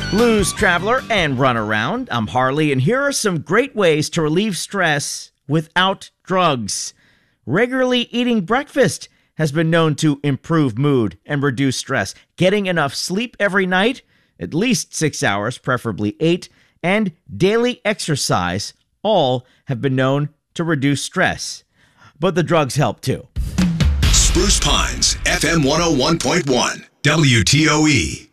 Blues Traveler and Run Around. I'm Harley, and here are some great ways to relieve stress without drugs. Regularly eating breakfast has been known to improve mood and reduce stress. Getting enough sleep every night, at least 6 hours, preferably 8, and daily exercise all have been known to reduce stress. But the drugs help too. Spruce Pines, FM 101.1, WTOE.